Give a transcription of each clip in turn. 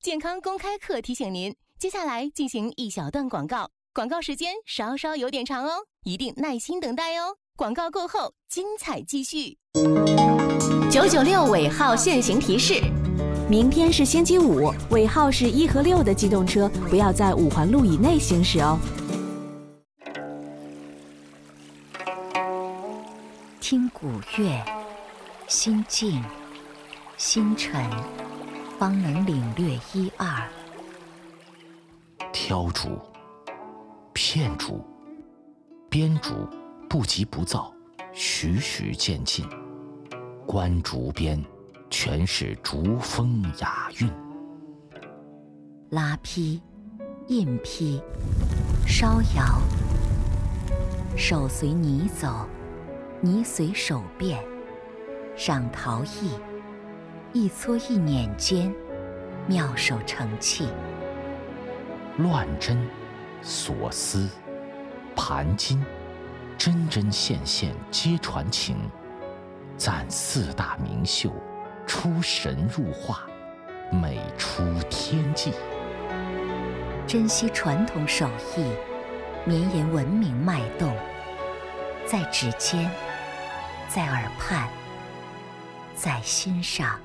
健康公开课提醒您，接下来进行一小段广告，广告时间稍稍有点长哦，一定耐心等待哦。广告过后，精彩继续。996尾号限行提示：明天是星期五，尾号是1和6的机动车不要在5环路以内行驶哦。 听古乐，心静心沉，方能领略一二。 挑竹、片竹、编竹不急不躁，徐徐渐进。观竹边，全是竹风雅韵。 拉坯、印坯、烧窑，手随泥走，泥随手变。上陶艺，一搓一捻间，妙手成器。 乱针、锁丝、盘金，针针线线皆传情。赞4大名秀，出神入化，美出天际。 珍惜传统手艺，绵延文明脉动，在指尖，在耳畔，在心上。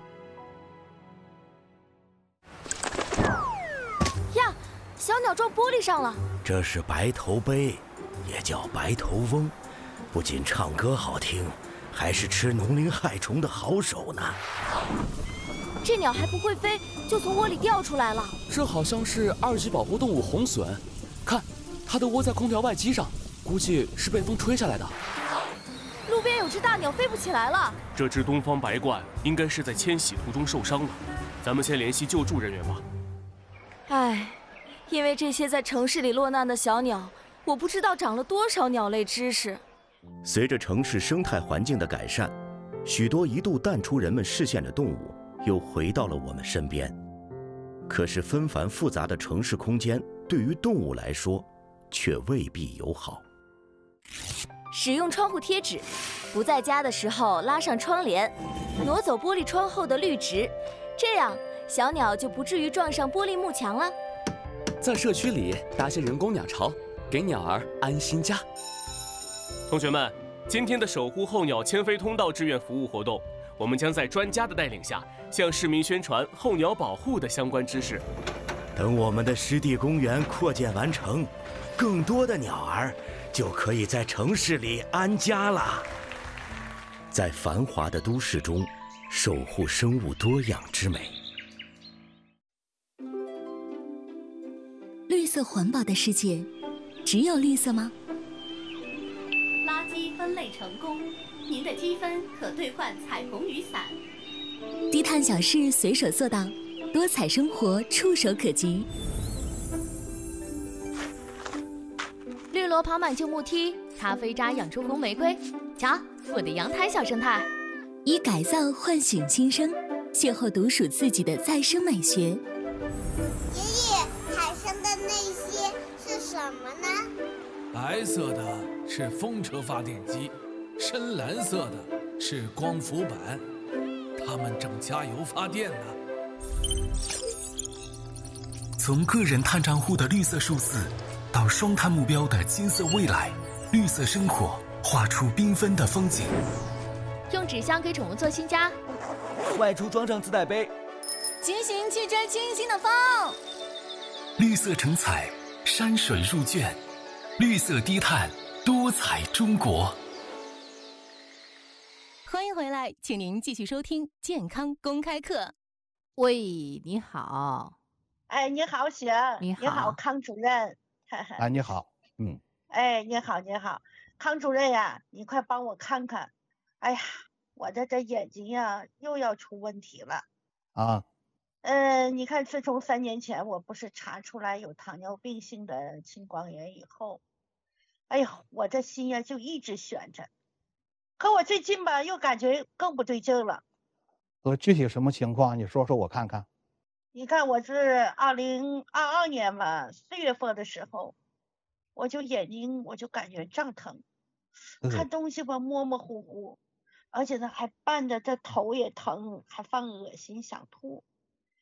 呀，小鸟撞玻璃上了。 这是白头鹎，也叫白头翁，不仅唱歌好听，还是吃农灵害虫的好手呢。 这鸟还不会飞，就从窝里掉出来了。 这好像是2级保护动物红隼，看，它的窝在空调外机上，估计是被风吹下来的。 路边有只大鸟飞不起来了。 这只东方白鹳应该是在迁徙途中受伤了，咱们先联系救助人员吧。 唉，因为这些在城市里落难的小鸟，我不知道长了多少鸟类知识。 随着城市生态环境的改善，许多一度淡出人们视线的动物又回到了我们身边。可是纷繁复杂的城市空间对于动物来说却未必友好。 使用窗户贴纸，不在家的时候拉上窗帘，挪走玻璃窗后的绿植，这样小鸟就不至于撞上玻璃幕墙了。 在社区里搭些人工鸟巢，给鸟儿安心家。 同学们，今天的守护候鸟迁飞通道志愿服务活动，我们将在专家的带领下，向市民宣传候鸟保护的相关知识。 等我们的湿地公园扩建完成，更多的鸟儿就可以在城市里安家了。在繁华的都市中，守护生物多样之美。 绿色环保的世界，只有绿色吗？ 垃圾分类成功，您的积分可兑换彩虹雨伞。 低碳小事随手做到，多彩生活触手可及。 绿萝跑满旧木梯，咖啡渣养出红玫瑰。瞧，我的阳台小生态。 以改造唤醒新生，邂逅独属自己的再生美学。 爷爷，海上的那些是什么呢？ 白色的是风车发电机，深蓝色的是光伏板，它们正加油发电呢。 从个人碳账户的绿色数字，到双碳目标的金色未来，绿色生活画出缤纷的风景。 用纸箱给宠物做新家， 外出装上自带杯， 骑行去追清新的风。 绿色成彩，山水入卷，绿色低碳，多彩中国。 欢迎回来，请您继续收听健康公开课。 喂，你好。 哎，你好，雪。你好，康主任。 啊，你好。 哎，你好，康主任呀，你快帮我看看。哎呀，我的这眼睛呀又要出问题了。 啊。 你看，自从3年前我不是查出来有糖尿病性的青光眼以后，哎呦，我这心呀就一直悬着。可我最近吧又感觉更不对劲了。 具体什么情况？你说说我看看。 你看，我是2022年吧4月份的时候，我就眼睛我就感觉胀疼，看东西吧模模糊糊，而且呢还伴着这头也疼，还犯恶心想吐。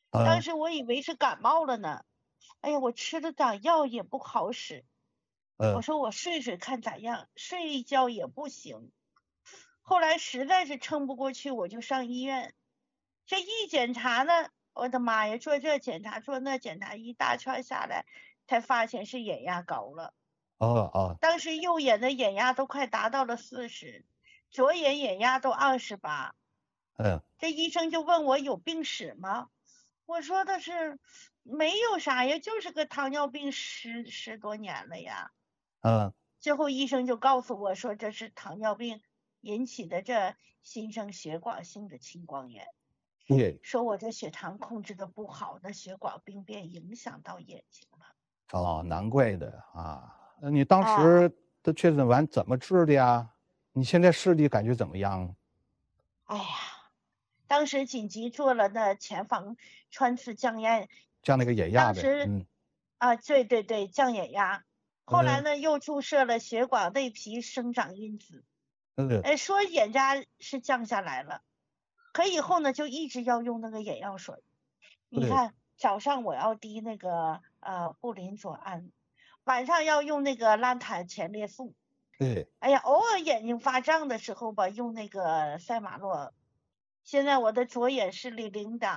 当时我以为是感冒了呢。哎呀，我吃了点药也不好使。我说我睡睡看咋样，睡一觉也不行。后来实在是撑不过去，我就上医院。这一检查呢，我的妈呀，做这检查做那检查，一大圈下来，才发现是眼压高了。当时右眼的眼压都快达到了40，左眼眼压都28。这医生就问我有病史吗？我说的是没有啥呀，就是个糖尿病十多年了呀。最后医生就告诉我说这是糖尿病引起的这新生血管性的青光眼。说我这血糖控制的不好，那血管病变影响到眼睛了。 难怪的啊。那你当时的确诊完怎么治的呀？你现在视力感觉怎么样？ 哎呀，当时紧急做了那前房穿刺降压， 降那个眼压的。 对，降眼压。后来呢，又注射了血管内皮生长因子。说眼压是降下来了，可以后呢就一直要用那个眼药水。你看早上我要滴那个布林佐胺，晚上要用那个拉坦前列素。哎呀，偶尔眼睛发胀的时候吧，用那个赛马洛。现在我的左眼视力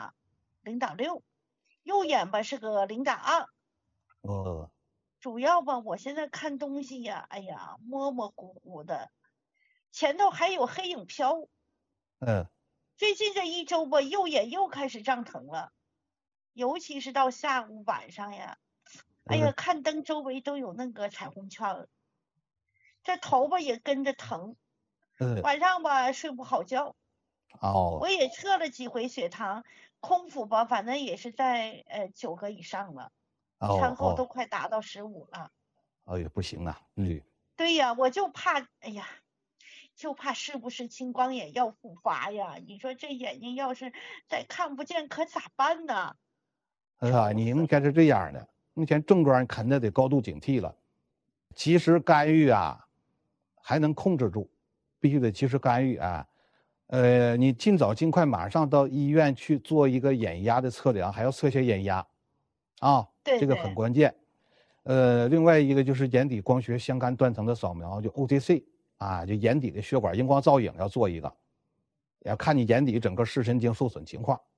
0.6，右眼吧是个0.2。主要吧，我现在看东西呀，哎呀，模模糊糊的，前头还有黑影飘。最近这一周吧，右眼又开始胀疼了，尤其是到下午晚上呀，哎呀，看灯周围都有那个彩虹圈，这头发也跟着疼。晚上吧睡不好觉。我也测了几回血糖，空腹吧，反正也是在9个以上了。餐后都快达到15了。 也不行啊。 对呀，我就怕，哎呀，就怕是不是青光眼要复发呀？你说这眼睛要是再看不见，可咋办呢？ 你应该是这样的，目前症状肯定得高度警惕了，及时干预啊，还能控制住，必须得及时干预啊。你尽早尽快马上到医院去做一个眼压的测量，还要测些眼压。这个很关键。另外一个就是眼底光学相干断层的扫描，就 OCT 啊，就眼底的血管荧光造影要做一个，要看你眼底整个视神经受损情况。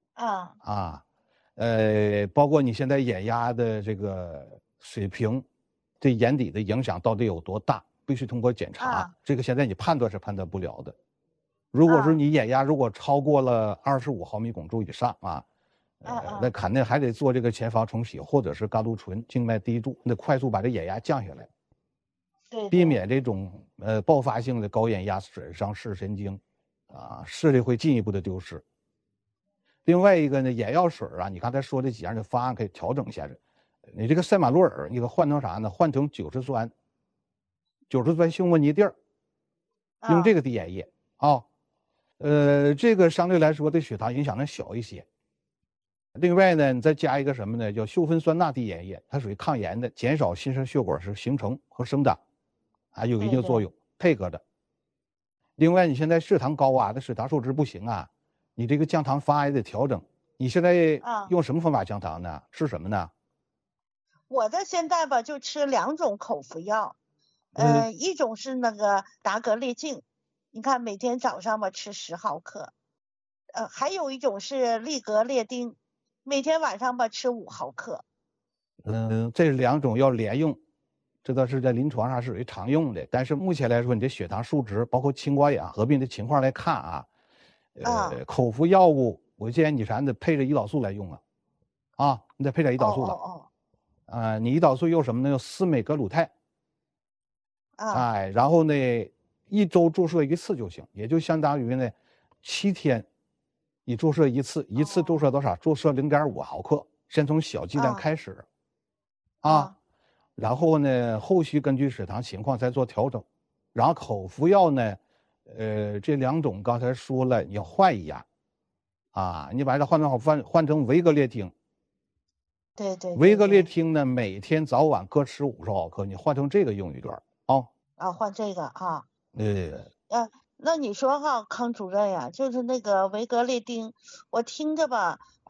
包括你现在眼压的这个水平对眼底的影响到底有多大，必须通过检查。这个现在你判断是判断不了的。如果是你眼压如果超过了25毫米汞柱以上那肯定还得做这个前房重洗，或者是甘露醇静脉滴注，那快速把这眼压降下来，避免这种爆发性的高眼压损伤视神经，视力会进一步的丢失。另外一个呢，眼药水啊，你刚才说这几样的方案可以调整一下。你这个赛马洛尔，你给换成啥呢？换成90酸溴摩尼锭，用这个滴眼液这个相对来说对血糖影响能小一些。另外呢，你再加一个什么呢？叫溴酚酸钠滴眼液，它属于抗炎的，减少新生血管是形成和生长，有一定作用，配合的。另外，你现在血糖高啊，这血糖数值不行啊，你这个降糖方案也得调整。你现在用什么方法降糖呢？吃什么呢？ 我的现在吧就吃2种口服药，一种是那个达格列净，你看每天早上吧吃10毫克，还有一种是利格列丁。每天晚上吧吃5毫克。 这2种要连用，这倒是在临床上是属于常用的。但是目前来说，你的血糖数值，包括青光眼合并的情况来看口服药物，我建议你得配着胰岛素来用你得配着胰岛素了。你胰岛素用什么呢？用司美格鲁肽。然后呢，1周注射1次就行，也就相当于呢7天。你注射一次注射多少？注射0.5毫克，先从小剂量开始，然后呢，后续根据血糖情况再做调整。然后口服药呢，这2种刚才说了，你要换一样，你把它换成维格列汀。 对。 维格列汀呢，每天早晚各吃50毫克，你换成这个用一段换这个那你说康主任呀，就是那个维格列汀，我听着吧，